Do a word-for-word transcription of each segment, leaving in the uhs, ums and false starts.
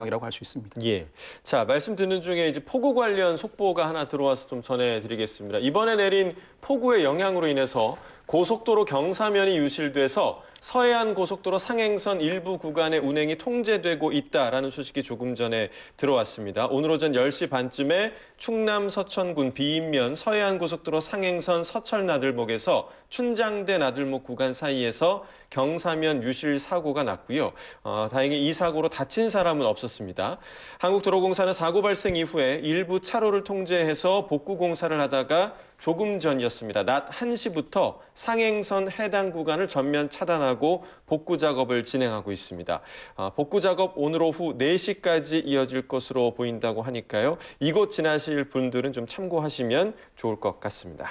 이라고 할 수 있습니다. 예. 자, 말씀 듣는 중에 이제 폭우 관련 속보가 하나 들어와서 좀 전해드리겠습니다. 이번에 내린 폭우의 영향으로 인해서 고속도로 경사면이 유실돼서 서해안 고속도로 상행선 일부 구간의 운행이 통제되고 있다라는 소식이 조금 전에 들어왔습니다. 오늘 오전 열 시 반쯤에 충남 서천군 비인면 서해안 고속도로 상행선 서철 나들목에서 춘장대 나들목 구간 사이에서 경사면 유실 사고가 났고요. 어, 다행히 이 사고로 다친 사람은 없었습니다. 한국도로공사는 사고 발생 이후에 일부 차로를 통제해서 복구 공사를 하다가 조금 전이었습니다. 낮 한 시부터 상행선 해당 구간을 전면 차단하고 복구 작업을 진행하고 있습니다. 복구 작업 오늘 오후 네 시까지 이어질 것으로 보인다고 하니까요. 이곳 지나실 분들은 좀 참고하시면 좋을 것 같습니다.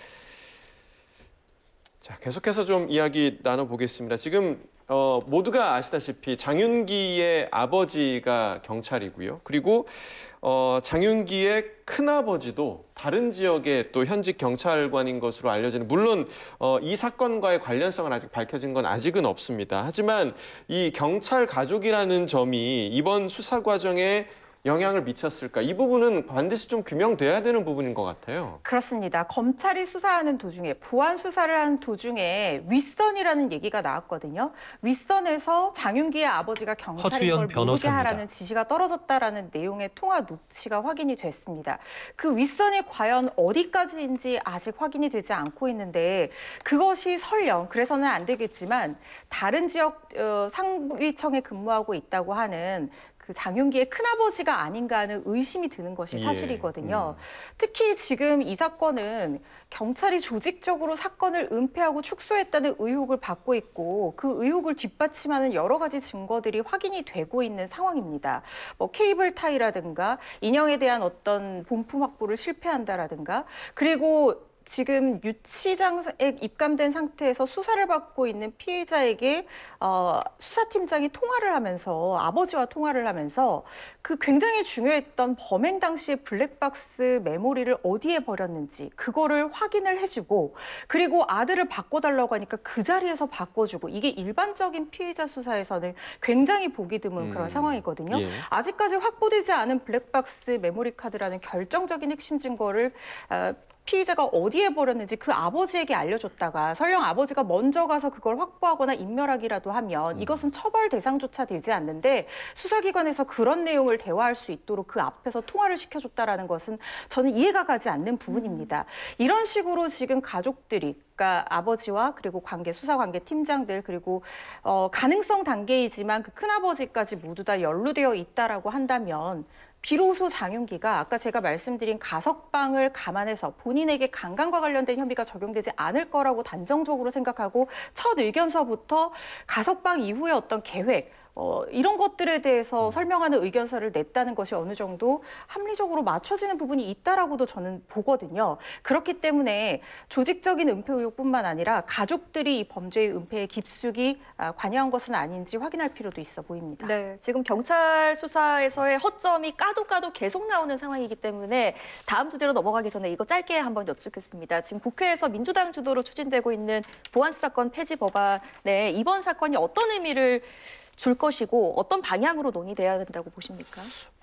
자, 계속해서 좀 이야기 나눠보겠습니다. 지금 어, 모두가 아시다시피 장윤기의 아버지가 경찰이고요. 그리고 어, 장윤기의 큰아버지도 다른 지역의 또 현직 경찰관인 것으로 알려지는, 물론 어, 이 사건과의 관련성은 아직 밝혀진 건 아직은 없습니다. 하지만 이 경찰 가족이라는 점이 이번 수사 과정에 영향을 미쳤을까? 이 부분은 반드시 좀 규명돼야 되는 부분인 것 같아요. 그렇습니다. 검찰이 수사하는 도중에, 보안 수사를 하는 도중에 윗선이라는 얘기가 나왔거든요. 윗선에서 장윤기의 아버지가 경찰인 걸 모르게 하라는 지시가 떨어졌다라는 내용의 통화 녹취가 확인이 됐습니다. 그 윗선이 과연 어디까지인지 아직 확인이 되지 않고 있는데, 그것이 설령, 그래서는 안 되겠지만 다른 지역 어, 상위청에 근무하고 있다고 하는 그 장윤기의 큰아버지가 아닌가 하는 의심이 드는 것이 사실이거든요. 예. 음. 특히 지금 이 사건은 경찰이 조직적으로 사건을 은폐하고 축소했다는 의혹을 받고 있고, 그 의혹을 뒷받침하는 여러 가지 증거들이 확인이 되고 있는 상황입니다. 뭐 케이블 타이라든가 인형에 대한 어떤 본품 확보를 실패한다라든가, 그리고 지금 유치장에 입감된 상태에서 수사를 받고 있는 피해자에게 어, 수사팀장이 통화를 하면서, 아버지와 통화를 하면서 그 굉장히 중요했던 범행 당시의 블랙박스 메모리를 어디에 버렸는지 그거를 확인을 해주고, 그리고 아들을 바꿔달라고 하니까 그 자리에서 바꿔주고, 이게 일반적인 피해자 수사에서는 굉장히 보기 드문 음, 그런 상황이거든요. 예. 아직까지 확보되지 않은 블랙박스 메모리 카드라는 결정적인 핵심 증거를 어, 피의자가 어디에 버렸는지 그 아버지에게 알려줬다가 설령 아버지가 먼저 가서 그걸 확보하거나 인멸하기라도 하면 이것은 처벌 대상조차 되지 않는데, 수사기관에서 그런 내용을 대화할 수 있도록 그 앞에서 통화를 시켜줬다라는 것은 저는 이해가 가지 않는 부분입니다. 이런 식으로 지금 가족들이, 그러니까 아버지와 그리고 관계, 수사관계 팀장들, 그리고 어, 가능성 단계이지만 그 큰아버지까지 모두 다 연루되어 있다라고 한다면, 비로소 장윤기가 아까 제가 말씀드린 가석방을 감안해서 본인에게 강간과 관련된 혐의가 적용되지 않을 거라고 단정적으로 생각하고 첫 의견서부터 가석방 이후의 어떤 계획, 어, 이런 것들에 대해서 음. 설명하는 의견서를 냈다는 것이 어느 정도 합리적으로 맞춰지는 부분이 있다라고도 저는 보거든요. 그렇기 때문에 조직적인 은폐 의혹뿐만 아니라 가족들이 이 범죄의 은폐에 깊숙이 관여한 것은 아닌지 확인할 필요도 있어 보입니다. 네, 지금 경찰 수사에서의 허점이 까도 까도 계속 나오는 상황이기 때문에 다음 주제로 넘어가기 전에 이거 짧게 한번 여쭙겠습니다. 지금 국회에서 민주당 주도로 추진되고 있는 보안수사권 폐지 법안에 이번 사건이 어떤 의미를 줄 것이고 어떤 방향으로 논의돼야 된다고 보십니까?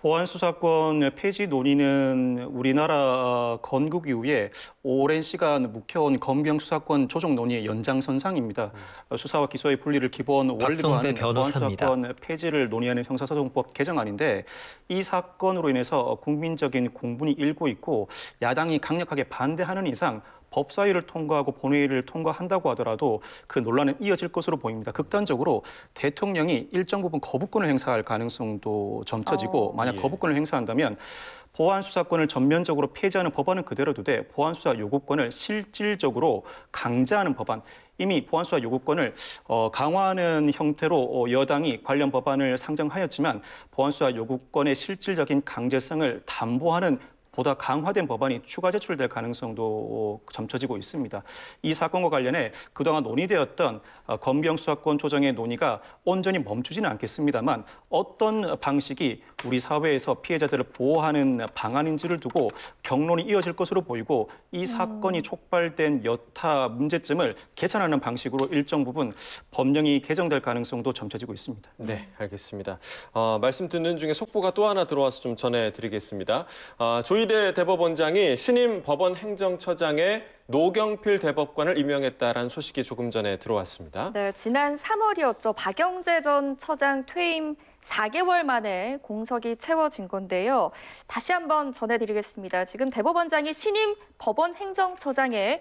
보안수사권 폐지 논의는 우리나라 건국 이후에 오랜 시간 묵혀온 검경 수사권 조정 논의의 연장선상입니다. 음. 수사와 기소의 분리를 기본 원리로 하는 보안수사권 폐지를 논의하는 형사소송법 개정안인데, 이 사건으로 인해서 국민적인 공분이 일고 있고 야당이 강력하게 반대하는 이상 법사위를 통과하고 본회의를 통과한다고 하더라도 그 논란은 이어질 것으로 보입니다. 극단적으로 대통령이 일정 부분 거부권을 행사할 가능성도 점쳐지고, 어, 만약 예. 거부권을 행사한다면 보안수사권을 전면적으로 폐지하는 법안은 그대로 두되 보안수사 요구권을 실질적으로 강제하는 법안, 이미 보안수사 요구권을 어, 강화하는 형태로 어, 여당이 관련 법안을 상정하였지만 보안수사 요구권의 실질적인 강제성을 담보하는 보다 강화된 법안이 추가 제출될 가능성도 점쳐지고 있습니다. 이 사건과 관련해 그동안 논의되었던 검경 수사권 조정의 논의가 온전히 멈추지는 않겠습니다만 어떤 방식이 우리 사회에서 피해자들을 보호하는 방안인지를 두고 경론이 이어질 것으로 보이고 이 사건이 촉발된 여타 문제점을 개선하는 방식으로 일정 부분 법령이 개정될 가능성도 점쳐지고 있습니다. 네, 알겠습니다. 어, 말씀 듣는 중에 속보가 또 하나 들어와서 좀 전해드리겠습니다. 어, 조희대 대법원장이 신임 법원 행정처장에 노경필 대법관을 임명했다라는 소식이 조금 전에 들어왔습니다. 네, 지난 삼월이었죠. 박영재 전 처장 퇴임 사 개월 만에 공석이 채워진 건데요. 다시 한번 전해드리겠습니다. 지금 대법원장이 신임 법원 행정처장에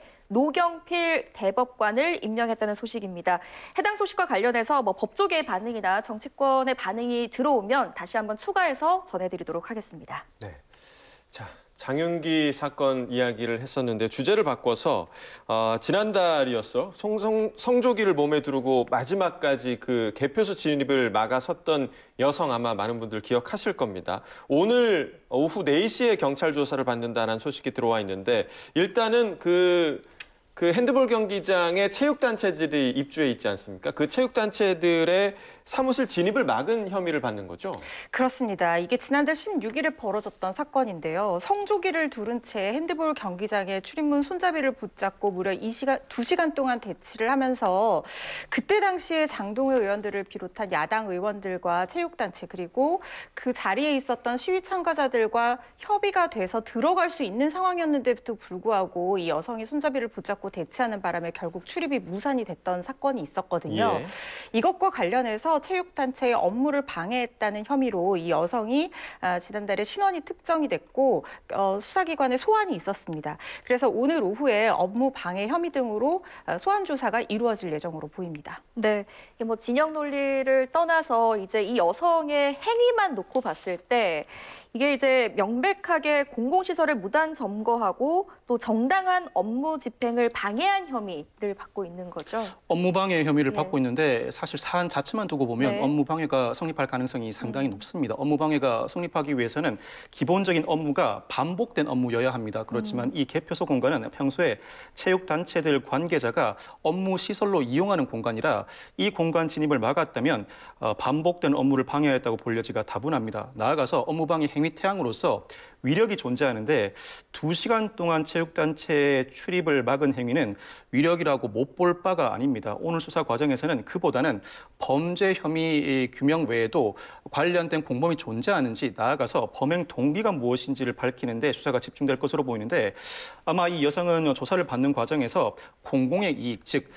노경필 대법관을 임명했다는 소식입니다. 해당 소식과 관련해서 뭐 법조계의 반응이나 정치권의 반응이 들어오면 다시 한번 추가해서 전해드리도록 하겠습니다. 네, 자. 장윤기 사건 이야기를 했었는데 주제를 바꿔서 어, 지난달이었어. 성, 성조기를 몸에 두르고 마지막까지 그 개표소 진입을 막아섰던 여성 아마 많은 분들 기억하실 겁니다. 오늘 오후 네 시에 경찰 조사를 받는다는 소식이 들어와 있는데 일단은 그 그 핸드볼 경기장에 체육단체들이 입주해 있지 않습니까? 그 체육단체들의 사무실 진입을 막은 혐의를 받는 거죠? 그렇습니다. 이게 지난달 십육 일에 벌어졌던 사건인데요. 성조기를 두른 채 핸드볼 경기장에 출입문 손잡이를 붙잡고 무려 이 시간, 두 시간 동안 대치를 하면서 그때 당시에 장동회 의원들을 비롯한 야당 의원들과 체육단체 그리고 그 자리에 있었던 시위 참가자들과 협의가 돼서 들어갈 수 있는 상황이었는데도 불구하고 이 여성이 손잡이를 붙잡고 대치하는 바람에 결국 출입이 무산이 됐던 사건이 있었거든요. 예. 이것과 관련해서 체육단체의 업무를 방해했다는 혐의로 이 여성이 지난달에 신원이 특정이 됐고 수사기관에 소환이 있었습니다. 그래서 오늘 오후에 업무 방해 혐의 등으로 소환 조사가 이루어질 예정으로 보입니다. 네, 이게 뭐 진영 논리를 떠나서 이제 이 여성의 행위만 놓고 봤을 때 이게 이제 명백하게 공공시설을 무단 점거하고 또 정당한 업무 집행을 방해한 혐의를 받고 있는 거죠. 업무방해 혐의를 네. 받고 있는데 사실 사안 자체만 두고 보면 네. 업무방해가 성립할 가능성이 상당히 음. 높습니다. 업무방해가 성립하기 위해서는 기본적인 업무가 반복된 업무여야 합니다. 그렇지만 음. 이 개표소 공간은 평소에 체육단체들 관계자가 업무 시설로 이용하는 공간이라 이 공간 진입을 막았다면 반복된 업무를 방해했다고 볼 여지가 다분합니다. 나아가서 업무방해 행위 태양으로서 위력이 존재하는데 두 시간 동안 체육단체의 출입을 막은 행위는 위력이라고 못 볼 바가 아닙니다. 오늘 수사 과정에서는 그보다는 범죄 혐의 규명 외에도 관련된 공범이 존재하는지 나아가서 범행 동기가 무엇인지를 밝히는 데 수사가 집중될 것으로 보이는데 아마 이 여성은 조사를 받는 과정에서 공공의 이익, 즉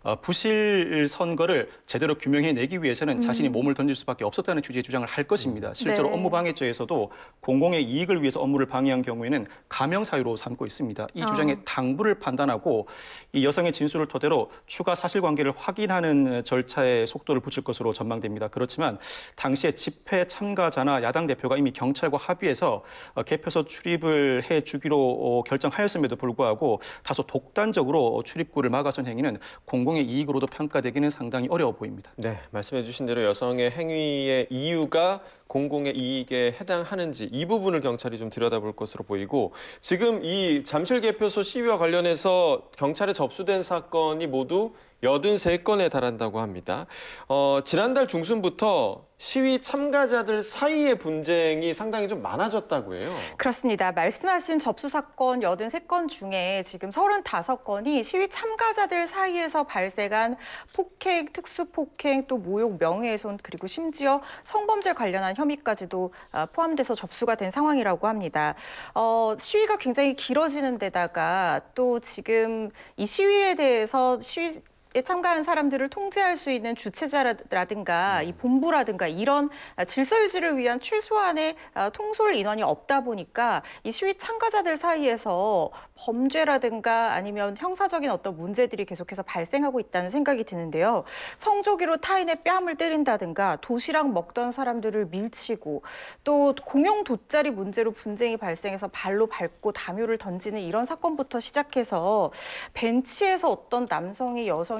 부실 선거를 제대로 규명해내기 위해서는 자신이 몸을 던질 수밖에 없었다는 취지의 주장을 할 것입니다. 실제로 네. 업무방해죄에서도 공공의 이익을 위해서 업무를 방해한 경우에는 가명 사유로 삼고 있습니다. 이 주장의 당부를 판단하고 이 여성의 진술을 토대로 추가 사실관계를 확인하는 절차에 속도를 붙일 것으로 전망됩니다. 그렇지만 당시에 집회 참가자나 야당 대표가 이미 경찰과 합의해서 개표소 출입을 해주기로 결정하였음에도 불구하고 다소 독단적으로 출입구를 막아선 행위는 공공의 이익으로도 평가되기는 상당히 어려워 보입니다. 네, 말씀해 주신 대로 여성의 행위의 이유가 공공의 이익에 해당하는지 이 부분을 경찰이 좀 들여다볼 것으로 보이고 지금 이 잠실 개표소 시위와 관련해서 경찰에 접수된 사건이 모두 여든세 건에 달한다고 합니다. 어, 지난달 중순부터 시위 참가자들 사이의 분쟁이 상당히 좀 많아졌다고 해요. 그렇습니다. 말씀하신 접수 사건 여든세 건 중에 지금 서른다섯 건이 시위 참가자들 사이에서 발생한 폭행, 특수폭행, 또 모욕, 명예훼손 그리고 심지어 성범죄 관련한 혐의까지도 포함돼서 접수가 된 상황이라고 합니다. 어, 시위가 굉장히 길어지는 데다가 또 지금 이 시위에 대해서 시위 참가한 사람들을 통제할 수 있는 주최자라든가 이 본부라든가 이런 질서 유지를 위한 최소한의 통솔 인원이 없다 보니까 이 시위 참가자들 사이에서 범죄라든가 아니면 형사적인 어떤 문제들이 계속해서 발생하고 있다는 생각이 드는데요. 성조기로 타인의 뺨을 때린다든가 도시락 먹던 사람들을 밀치고 또 공용 돗자리 문제로 분쟁이 발생해서 발로 밟고 담요를 던지는 이런 사건부터 시작해서 벤치에서 어떤 남성이 여성의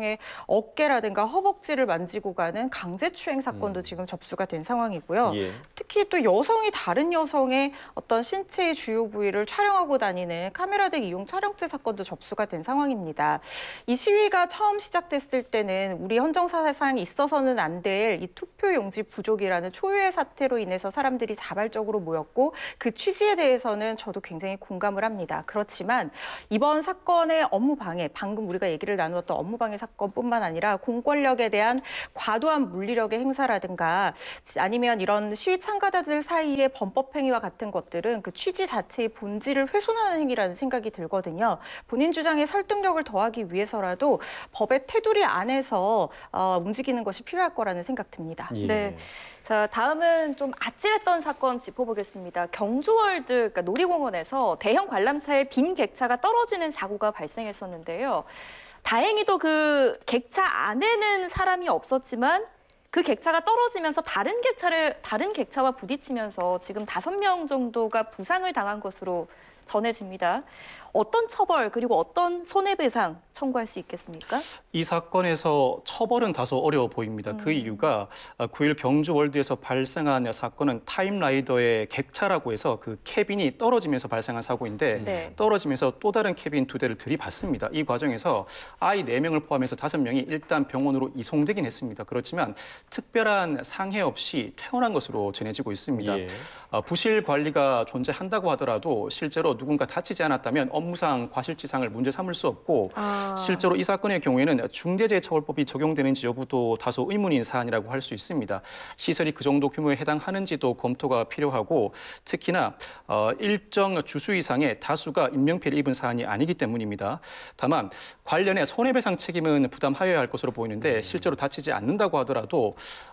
여성의 어깨라든가 허벅지를 만지고 가는 강제추행 사건도 음. 지금 접수가 된 상황이고요. 예. 특히 또 여성이 다른 여성의 어떤 신체의 주요 부위를 촬영하고 다니는 카메라 등 이용 촬영죄 사건도 접수가 된 상황입니다. 이 시위가 처음 시작됐을 때는 우리 헌정사상 있어서는 안 될 이 투표 용지 부족이라는 초유의 사태로 인해서 사람들이 자발적으로 모였고 그 취지에 대해서는 저도 굉장히 공감을 합니다. 그렇지만 이번 사건의 업무 방해, 방금 우리가 얘기를 나누었던 업무 방해 사건뿐만 아니라 공권력에 대한 과도한 물리력의 행사라든가 아니면 이런 시위 참가자들 사이의 범법 행위와 같은 것들은 그 취지 자체의 본질을 훼손하는 행위라는 생각이 들거든요. 본인 주장에 설득력을 더하기 위해서라도 법의 테두리 안에서 어, 움직이는 것이 필요할 거라는 생각 듭니다. 예. 네. 자, 다음은 좀 아찔했던 사건 짚어보겠습니다. 경주월드, 그러니까 놀이공원에서 대형 관람차의 빈 객차가 떨어지는 사고가 발생했었는데요. 다행히도 그 객차 안에는 사람이 없었지만 그 객차가 떨어지면서 다른 객차를 다른 객차와 부딪히면서 지금 다섯 명 정도가 부상을 당한 것으로 전해집니다. 어떤 처벌 그리고 어떤 손해배상 청구할 수 있겠습니까? 이 사건에서 처벌은 다소 어려워 보입니다. 음. 그 이유가 구일 경주 월드에서 발생한 사건은 타임라이더의 객차라고 해서 그 캐빈이 떨어지면서 발생한 사고인데 네. 떨어지면서 또 다른 캐빈 두 대를 들이받습니다. 이 과정에서 아이 네 명을 포함해서 다섯 명이 일단 병원으로 이송되긴 했습니다. 그렇지만 특별한 상해 없이 퇴원한 것으로 전해지고 있습니다. 예. 부실 관리가 존재한다고 하더라도 실제로 누군가 다치지 않았다면 업무상 과실치상을 문제 삼을 수 없고 아. 실제로 이 사건의 경우에는 중대재해처벌법이 적용되는지 여부도 다소 의문인 사안이라고 할 수 있습니다. 시설이 그 정도 규모에 해당하는지도 검토가 필요하고 특히나 어, 일정 주수 이상의 다수가 인명피해를 입은 사안이 아니기 때문입니다. 다만 관련해 손해배상 책임은 부담하여야 할 것으로 보이는데 실제로 다치지 않는다고 하더라도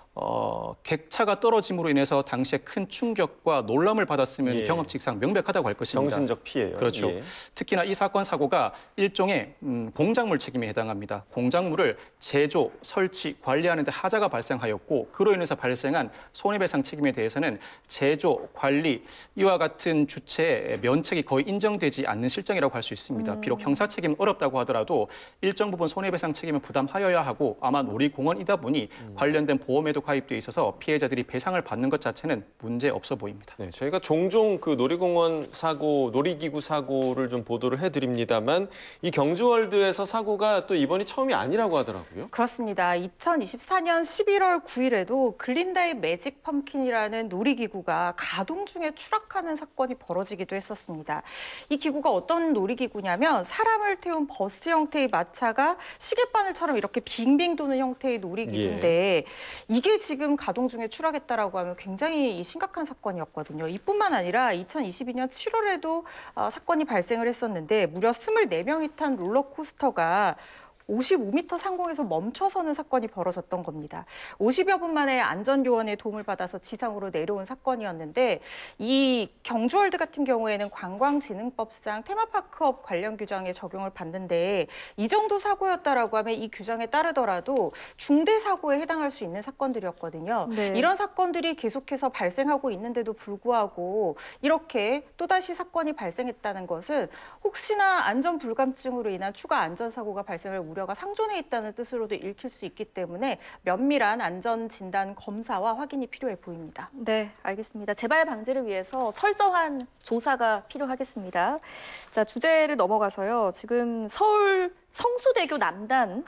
어, 객차가 떨어짐으로 인해서 당시에 큰 충격과 놀람을 받았으면 예. 경험칙상 명백하다고 할 것입니다. 정신적 피해요. 그렇죠. 예. 특히나 이 사건 사고가 일종의 음, 공작물 책임에 해당합니다. 공작물을 제조, 설치, 관리하는 데 하자가 발생하였고 그로 인해서 발생한 손해배상 책임에 대해서는 제조, 관리, 이와 같은 주체의 면책이 거의 인정되지 않는 실정이라고 할 수 있습니다. 음. 비록 형사 책임은 어렵다고 하더라도 일정 부분 손해배상 책임을 부담하여야 하고 아마 놀이공원이다 보니 음. 관련된 보험에도 가입돼 있어서 피해자들이 배상을 받는 것 자체는 문제 없어 보입니다. 네, 저희가 종종 그 놀이공원 사고, 놀이기구 사고를 좀 보도를 해드립니다만 이 경주월드에서 사고가 또 이번이 처음이 아니라고 하더라고요. 그렇습니다. 이천이십사 년 십일월 구일에도 글린다이 매직 펌킨이라는 놀이기구가 가동 중에 추락하는 사건이 벌어지기도 했었습니다. 이 기구가 어떤 놀이기구냐면 사람을 태운 버스 형태의 마차가 시계바늘처럼 이렇게 빙빙 도는 형태의 놀이기구인데 이게 지금 가동 중에 추락했다라고 하면 굉장히 심각한 사건이었거든요. 이뿐만 아니라 이천이십이 년 칠월에도 어, 사건이 발생을 했었는데 무려 이십사 명이 탄 롤러코스터가 오십오 미터 상공에서 멈춰서는 사건이 벌어졌던 겁니다. 오십여 분 만에 안전요원의 도움을 받아서 지상으로 내려온 사건이었는데 이 경주월드 같은 경우에는 관광진흥법상 테마파크업 관련 규정에 적용을 받는데 이 정도 사고였다라고 하면 이 규정에 따르더라도 중대 사고에 해당할 수 있는 사건들이었거든요. 네. 이런 사건들이 계속해서 발생하고 있는데도 불구하고 이렇게 또다시 사건이 발생했다는 것은 혹시나 안전 불감증으로 인한 추가 안전사고가 발생할 우려가 상존해 있다는 뜻으로도 읽힐 수 있기 때문에 면밀한 안전 진단 검사와 확인이 필요해 보입니다. 네, 알겠습니다. 재발 방지를 위해서 철저한 조사가 필요하겠습니다. 자, 주제를 넘어가서요. 지금 서울 성수대교 남단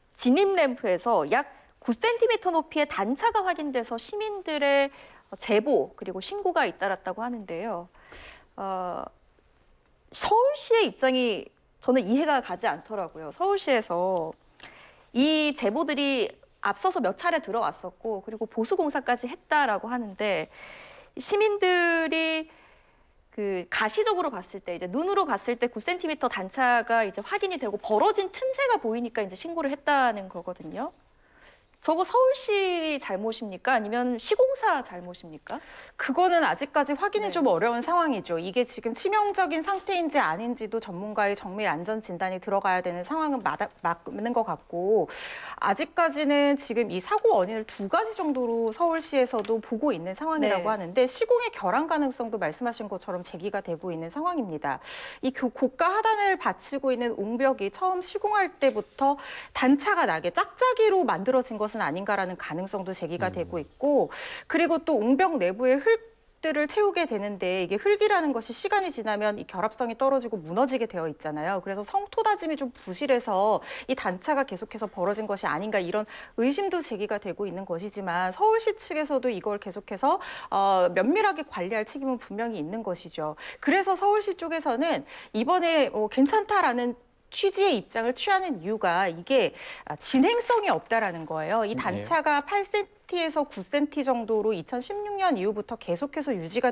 진입램프에서 약 구 센티미터 높이의 단차가 확인돼서 시민들의 제보 그리고 신고가 잇따랐다고 하는데요. 어, 서울시의 입장이 저는 이해가 가지 않더라고요. 서울시에서 이 제보들이 앞서서 몇 차례 들어왔었고 그리고 보수공사까지 했다라고 하는데 시민들이 그 가시적으로 봤을 때 이제 눈으로 봤을 때 구 센티미터 단차가 이제 확인이 되고 벌어진 틈새가 보이니까 이제 신고를 했다는 거거든요. 저거 서울시 잘못입니까? 아니면 시공사 잘못입니까? 그거는 아직까지 확인이 네. 좀 어려운 상황이죠. 이게 지금 치명적인 상태인지 아닌지도 전문가의 정밀 안전 진단이 들어가야 되는 상황은 맞아, 맞는 것 같고, 아직까지는 지금 이 사고 원인을 두 가지 정도로 서울시에서도 보고 있는 상황이라고 네. 하는데, 시공의 결함 가능성도 말씀하신 것처럼 제기가 되고 있는 상황입니다. 이 교- 고가 하단을 받치고 있는 옹벽이 처음 시공할 때부터 단차가 나게 짝짝이로 만들어진 것은 아닌가라는 가능성도 제기가 되고 있고, 그리고 또 옹벽 내부의 흙들을 채우게 되는데, 이게 흙이라는 것이 시간이 지나면 이 결합성이 떨어지고 무너지게 되어 있잖아요. 그래서 성토 다짐이 좀 부실해서 이 단차가 계속해서 벌어진 것이 아닌가, 이런 의심도 제기가 되고 있는 것이지만, 서울시 측에서도 이걸 계속해서 어, 면밀하게 관리할 책임은 분명히 있는 것이죠. 그래서 서울시 쪽에서는 이번에 어, 괜찮다라는 취지의 입장을 취하는 이유가, 이게 진행성이 없다라는 거예요. 이 단차가 팔 센티미터에서 구 센티미터 정도로 이천십육 년 이후부터 계속해서 유지가